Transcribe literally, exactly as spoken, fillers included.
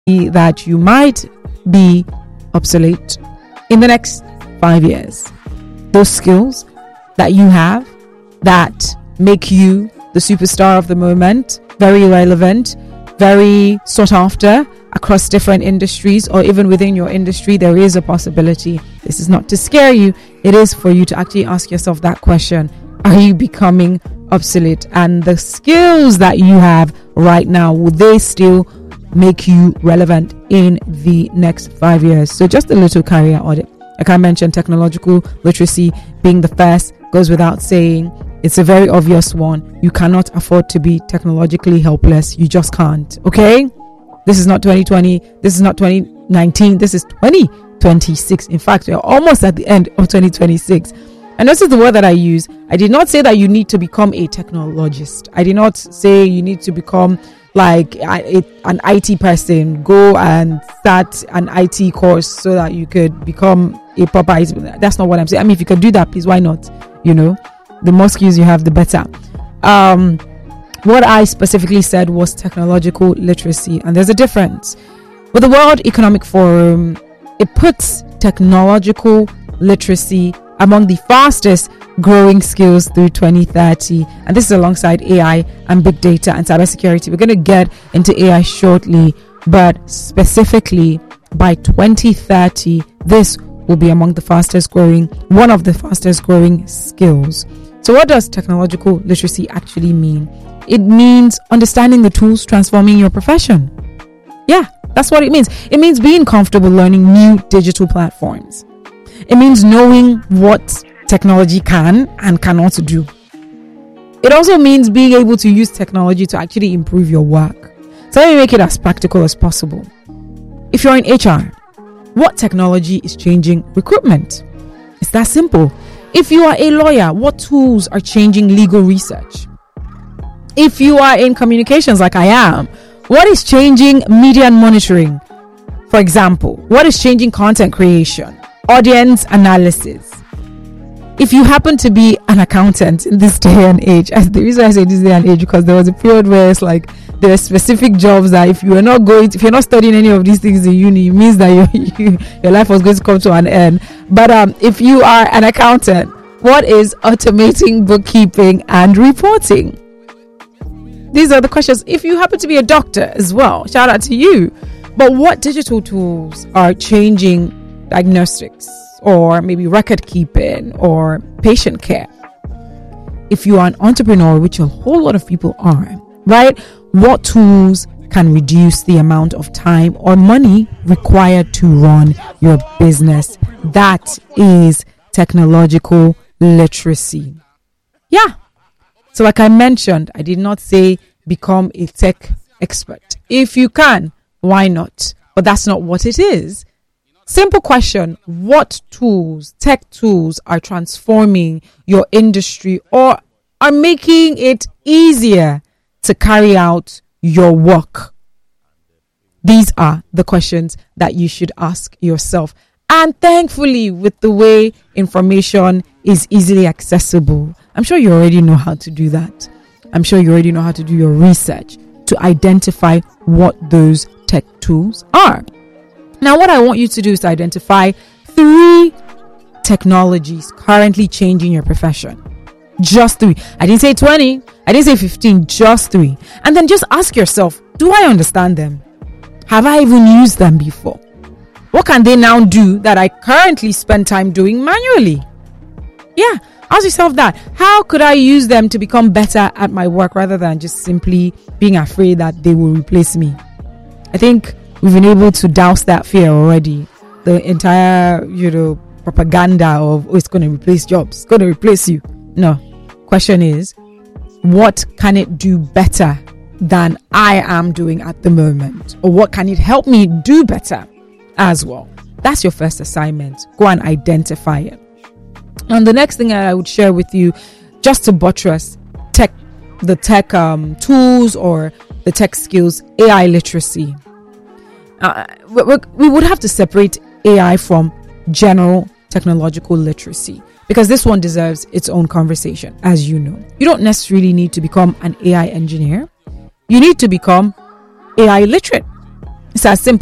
that you might be obsolete in the next five years. Those skills that you have that make you the superstar of the moment, very relevant, very sought after across different industries, or even within your industry, there is a possibility. This is not to scare you. It is for you to actually ask yourself that question. Are you becoming obsolete? And the skills that you have right now, will they still make you relevant in the next five years? So just a little career audit. Like I mentioned, technological literacy being the first goes without saying. It's a very obvious one. You cannot afford to be technologically helpless. You just can't. Okay? This is not twenty twenty. This is not twenty nineteen. This is twenty twenty-six. In fact, we're almost at the end of twenty twenty-six. And this is the word that I use. I did not say that you need to become a technologist. I did not say you need to become like a, a, an I T person. Go and start an I T course so that you could become a proper I T. That's not what I'm saying. I mean, if you could do that, please, why not? You know, the more skills you have, the better. Um, what I specifically said was technological literacy, and there's a difference. With the World Economic Forum, it puts technological literacy among the fastest growing skills through twenty thirty, and this is alongside A I and big data and cybersecurity. We're going to get into A I shortly, but specifically by twenty thirty, this will be among the fastest growing, one of the fastest growing skills. So what does technological literacy actually mean? It means understanding the tools transforming your profession. Yeah, that's what it means. It means being comfortable learning new digital platforms. It means knowing what technology can and cannot do. It also means being able to use technology to actually improve your work. So let me make it as practical as possible. If you're in H R, what technology is changing recruitment? It's that simple. If you are a lawyer, what tools are changing legal research? If you are in communications like I am, what is changing media and monitoring? For example, what is changing content creation, audience analysis? If you happen to be an accountant in this day and age, the reason I say this day and age, because there was a period where it's like there are specific jobs that if you are not going, to, if you're not studying any of these things in uni, it means that you, you, your life was going to come to an end. But um, if you are an accountant, what is automating bookkeeping and reporting? These are the questions. If you happen to be a doctor as well, shout out to you. But what digital tools are changing diagnostics, or maybe record keeping, or patient care? If you are an entrepreneur, which a whole lot of people are, right? What tools can reduce the amount of time or money required to run your business? That is technological literacy. Yeah. So like I mentioned, I did not say become a tech expert. If you can, why not? But that's not what it is. Simple question. What tools, tech tools, are transforming your industry or are making it easier to carry out your work? These are the questions that you should ask yourself. And thankfully, with the way information is easily accessible, I'm sure you already know how to do that. I'm sure you already know how to do your research to identify what those tech tools are. Now, what I want you to do is to identify three technologies currently changing your profession. Just three. I didn't say twenty. I didn't say fifteen. Just three. And then just ask yourself, do I understand them? Have I even used them before? What can they now do that I currently spend time doing manually? Yeah, ask yourself that. How could I use them to become better at my work rather than just simply being afraid that they will replace me? I think we've been able to douse that fear already. The entire, you know, propaganda of, oh, it's going to replace jobs. It's going to replace you. No. Question is, what can it do better than I am doing at the moment? Or what can it help me do better as well? That's your first assignment. Go and identify it. And the next thing that I would share with you, just to buttress tech, the tech um, tools or the tech skills, A I literacy. Uh, we, we would have to separate A I from general technological literacy, because this one deserves its own conversation. As you know, you don't necessarily need to become an A I engineer. You need to become A I literate. It's as simple